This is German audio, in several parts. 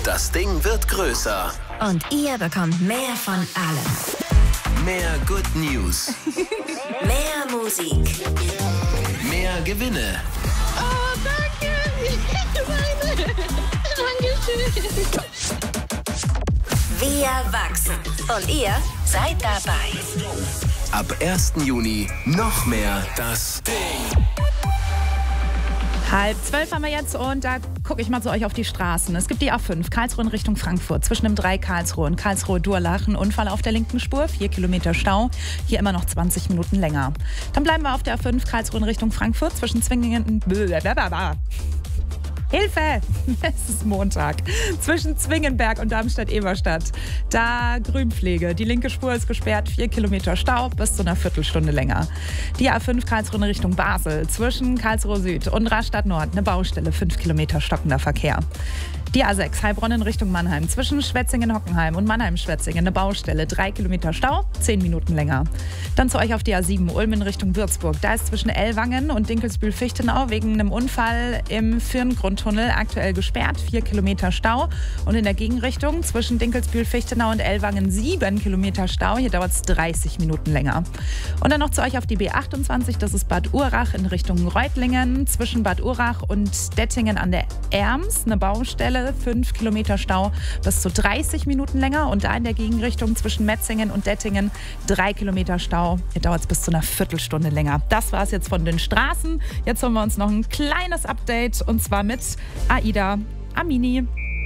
Das Ding wird größer. Und ihr bekommt mehr von allem. Mehr Good News. Mehr Musik. Mehr Gewinne. Oh, danke. Ich meine. Dankeschön. Wir wachsen. Und ihr seid dabei. Ab 1. Juni noch mehr das Ding. 11:30 haben wir jetzt und da gucke ich mal zu euch auf die Straßen. Es gibt die A5, Karlsruhe in Richtung Frankfurt, zwischen dem 3 Karlsruhe und Karlsruhe-Durlach. Ein Unfall auf der linken Spur, 4 Kilometer Stau, hier immer noch 20 Minuten länger. Dann bleiben wir auf der A5, Karlsruhe in Richtung Frankfurt, zwischen Zwingingen... Hilfe! Es ist Montag. Zwischen Zwingenberg und Darmstadt-Eberstadt. Da Grünpflege. Die linke Spur ist gesperrt, 4 Kilometer Stau, bis zu einer Viertelstunde länger. Die A5 Karlsruhe in Richtung Basel. Zwischen Karlsruhe Süd und Rastatt Nord eine Baustelle, 5 Kilometer stockender Verkehr. Die A6 Heilbronn in Richtung Mannheim. Zwischen Schwetzingen-Hockenheim und Mannheim-Schwetzingen eine Baustelle, 3 Kilometer Stau, 10 Minuten länger. Dann zu euch auf die A7 Ulm in Richtung Würzburg. Da ist zwischen Ellwangen und Dinkelsbühl-Fichtenau wegen einem Unfall im Firngrundtunnel aktuell gesperrt, 4 Kilometer Stau. Und in der Gegenrichtung zwischen Dinkelsbühl-Fichtenau und Ellwangen 7 Kilometer Stau. Hier dauert es 30 Minuten länger. Und dann noch zu euch auf die B28, das ist Bad Urach in Richtung Reutlingen. Zwischen Bad Urach und Dettingen an der Erms eine Baustelle, 5 Kilometer Stau, bis zu 30 Minuten länger. Und da in der Gegenrichtung zwischen Metzingen und Dettingen 3 Kilometer Stau. Hier dauert es bis zu einer Viertelstunde länger. Das war es jetzt von den Straßen. Jetzt holen wir uns noch ein kleines Update und zwar mit Aida Amini.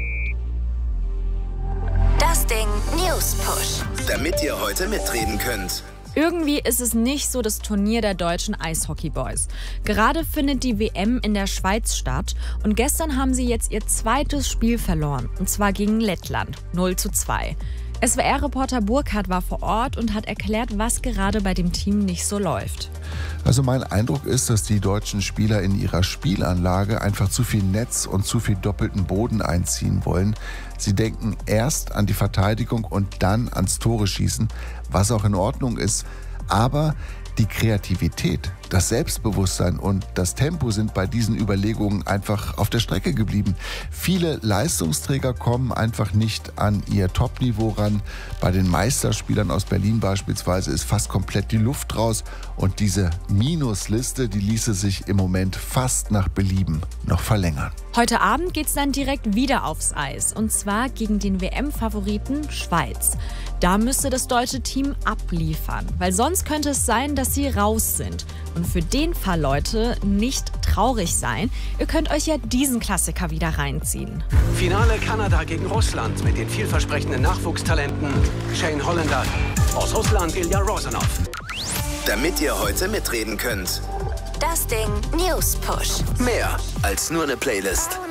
Das Ding News Push. Damit ihr heute mitreden könnt. Irgendwie ist es nicht so das Turnier der deutschen Eishockeyboys. Gerade findet die WM in der Schweiz statt und gestern haben sie jetzt ihr zweites Spiel verloren, und zwar gegen Lettland, 0:2. SWR-Reporter Burkhardt war vor Ort und hat erklärt, was gerade bei dem Team nicht so läuft. Also mein Eindruck ist, dass die deutschen Spieler in ihrer Spielanlage einfach zu viel Netz und zu viel doppelten Boden einziehen wollen. Sie denken erst an die Verteidigung und dann ans Tore schießen, was auch in Ordnung ist. Aber die Kreativität, das Selbstbewusstsein und das Tempo sind bei diesen Überlegungen einfach auf der Strecke geblieben. Viele Leistungsträger kommen einfach nicht an ihr Topniveau ran. Bei den Meisterspielern aus Berlin beispielsweise ist fast komplett die Luft raus. Und diese Minusliste, die ließe sich im Moment fast nach Belieben noch verlängern. Heute Abend geht's dann direkt wieder aufs Eis, und zwar gegen den WM-Favoriten Schweiz. Da müsste das deutsche Team abliefern, weil sonst könnte es sein, dass sie raus sind. Und für den Fall, Leute, nicht traurig sein. Ihr könnt euch ja diesen Klassiker wieder reinziehen. Finale Kanada gegen Russland mit den vielversprechenden Nachwuchstalenten Shane Hollander, aus Russland Ilya Rozanov. Damit ihr heute mitreden könnt. Das Ding News Push. Mehr als nur eine Playlist.